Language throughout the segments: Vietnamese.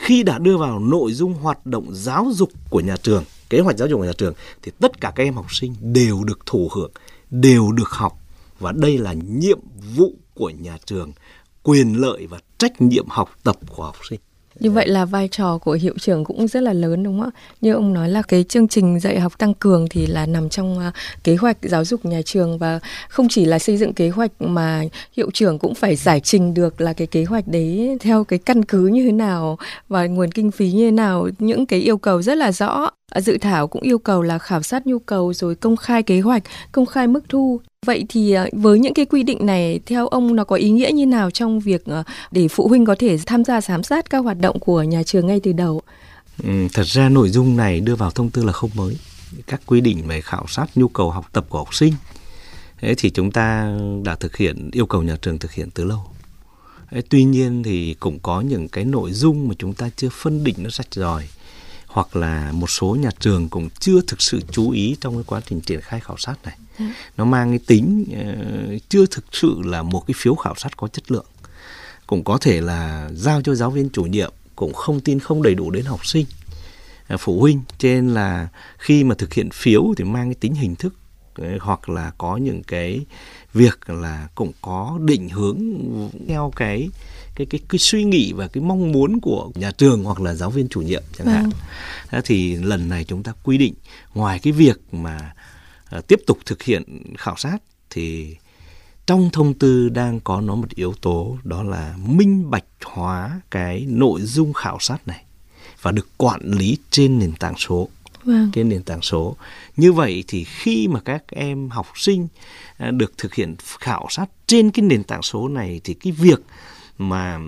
khi đã đưa vào nội dung hoạt động giáo dục của nhà trường, kế hoạch giáo dục của nhà trường, thì tất cả các em học sinh đều được thụ hưởng, đều được học. Và đây là nhiệm vụ của nhà trường, quyền lợi và trách nhiệm học tập của học sinh. Như vậy là vai trò của hiệu trưởng cũng rất là lớn, đúng không ạ? Như ông nói là cái chương trình dạy học tăng cường thì là nằm trong kế hoạch giáo dục nhà trường, và không chỉ là xây dựng kế hoạch mà hiệu trưởng cũng phải giải trình được là cái kế hoạch đấy theo cái căn cứ như thế nào và nguồn kinh phí như thế nào, những cái yêu cầu rất là rõ. Dự thảo cũng yêu cầu là khảo sát nhu cầu rồi công khai kế hoạch, công khai mức thu. Vậy thì với những cái quy định này, theo ông nó có ý nghĩa như nào trong việc để phụ huynh có thể tham gia giám sát các hoạt động của nhà trường ngay từ đầu? Thật ra nội dung này đưa vào thông tư là không mới. Các quy định về khảo sát nhu cầu học tập của học sinh thì chúng ta đã yêu cầu nhà trường thực hiện từ lâu. Tuy nhiên thì cũng có những cái nội dung mà chúng ta chưa phân định nó rạch ròi, hoặc là một số nhà trường cũng chưa thực sự chú ý trong cái quá trình triển khai khảo sát này. Nó mang cái tính chưa thực sự là một cái phiếu khảo sát có chất lượng. Cũng có thể là giao cho giáo viên chủ nhiệm cũng không đầy đủ đến học sinh, phụ huynh. Cho nên là khi mà thực hiện phiếu thì mang cái tính hình thức, hoặc là có những cái việc là cũng có định hướng theo cái suy nghĩ và cái mong muốn của nhà trường hoặc là giáo viên chủ nhiệm chẳng hạn. Thì lần này chúng ta quy định ngoài cái việc mà tiếp tục thực hiện khảo sát thì trong thông tư đang có một yếu tố, đó là minh bạch hóa cái nội dung khảo sát này và được quản lý trên nền tảng số. Trên nền tảng số. Như vậy thì khi mà các em học sinh được thực hiện khảo sát trên cái nền tảng số này thì cái việc mà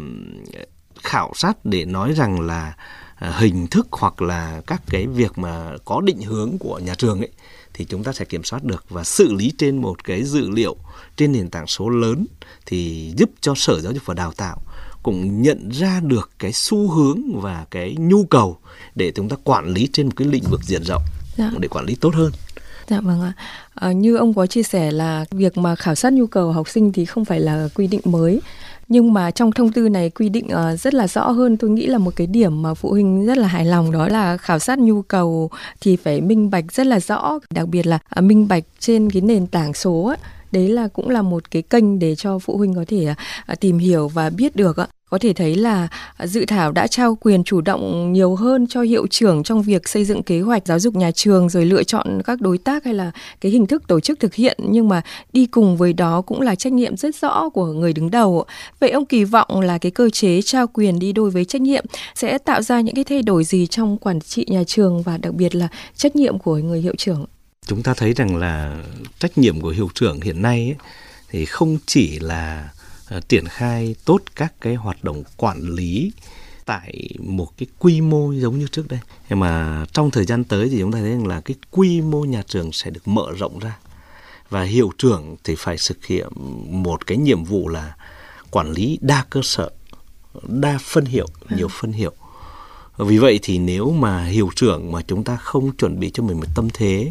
khảo sát để nói rằng là hình thức hoặc là các cái việc mà có định hướng của nhà trường ấy thì chúng ta sẽ kiểm soát được và xử lý trên một cái dữ liệu trên nền tảng số lớn, thì giúp cho Sở Giáo dục và Đào tạo cũng nhận ra được cái xu hướng và cái nhu cầu để chúng ta quản lý trên một cái lĩnh vực diện rộng, để quản lý tốt hơn. Dạ vâng ạ. Như ông có chia sẻ là việc mà khảo sát nhu cầu học sinh thì không phải là quy định mới, nhưng mà trong thông tư này quy định rất là rõ hơn. Tôi nghĩ là một cái điểm mà phụ huynh rất là hài lòng, đó là khảo sát nhu cầu thì phải minh bạch rất là rõ, đặc biệt là minh bạch trên cái nền tảng số ấy. Đấy là cũng là một cái kênh để cho phụ huynh có thể tìm hiểu và biết được. Có thể thấy là dự thảo đã trao quyền chủ động nhiều hơn cho hiệu trưởng trong việc xây dựng kế hoạch giáo dục nhà trường, rồi lựa chọn các đối tác hay là cái hình thức tổ chức thực hiện, nhưng mà đi cùng với đó cũng là trách nhiệm rất rõ của người đứng đầu. Vậy ông kỳ vọng là cái cơ chế trao quyền đi đôi với trách nhiệm sẽ tạo ra những cái thay đổi gì trong quản trị nhà trường và đặc biệt là trách nhiệm của người hiệu trưởng? Chúng ta thấy rằng là trách nhiệm của hiệu trưởng hiện nay ấy, thì không chỉ là triển khai tốt các cái hoạt động quản lý tại một cái quy mô giống như trước đây, nhưng mà trong thời gian tới thì chúng ta thấy rằng là cái quy mô nhà trường sẽ được mở rộng ra, và hiệu trưởng thì phải thực hiện một cái nhiệm vụ là quản lý đa cơ sở, đa phân hiệu, nhiều phân hiệu. Vì vậy thì nếu mà hiệu trưởng mà chúng ta không chuẩn bị cho mình một tâm thế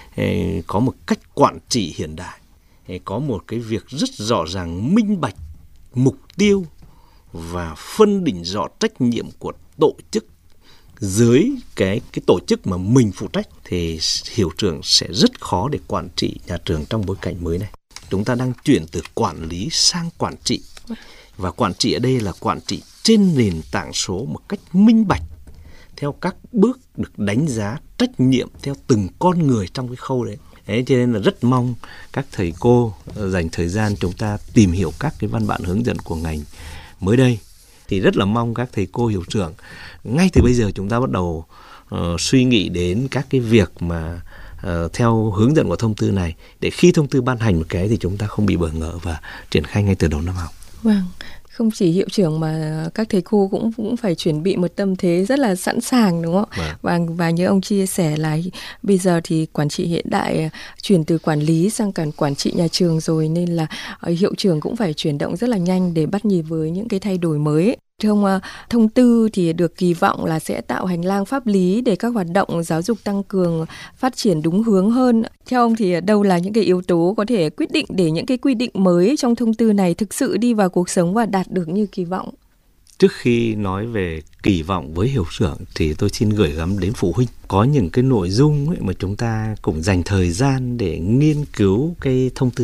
có một cách quản trị hiện đại, có một cái việc rất rõ ràng, minh bạch mục tiêu và phân định rõ trách nhiệm của tổ chức dưới cái tổ chức mà mình phụ trách, thì hiệu trưởng sẽ rất khó để quản trị nhà trường trong bối cảnh mới này. Chúng ta đang chuyển từ quản lý sang quản trị, và quản trị ở đây là quản trị trên nền tảng số một cách minh bạch, theo các bước được đánh giá trách nhiệm theo từng con người trong cái khâu đấy. Cho nên là rất mong các thầy cô dành thời gian chúng ta tìm hiểu các cái văn bản hướng dẫn của ngành mới đây. Thì rất là mong các thầy cô hiệu trưởng ngay từ bây giờ chúng ta bắt đầu suy nghĩ đến các cái việc mà theo hướng dẫn của thông tư này, để khi thông tư ban hành một cái thì chúng ta không bị bỡ ngỡ và triển khai ngay từ đầu năm học. Vâng. Không chỉ hiệu trưởng mà các thầy cô cũng phải chuẩn bị một tâm thế rất là sẵn sàng, đúng không? Và như ông chia sẻ là bây giờ thì quản trị hiện đại chuyển từ quản lý sang cả quản trị nhà trường rồi, nên là hiệu trưởng cũng phải chuyển động rất là nhanh để bắt nhịp với những cái thay đổi mới. Thưa ông, thông tư thì được kỳ vọng là sẽ tạo hành lang pháp lý để các hoạt động giáo dục tăng cường phát triển đúng hướng hơn. Theo ông thì đâu là những cái yếu tố có thể quyết định để những cái quy định mới trong thông tư này thực sự đi vào cuộc sống và đạt được như kỳ vọng? Trước khi nói về kỳ vọng với hiệu trưởng thì tôi xin gửi gắm đến phụ huynh. Có những cái nội dung ấy mà chúng ta cũng dành thời gian để nghiên cứu cái thông tư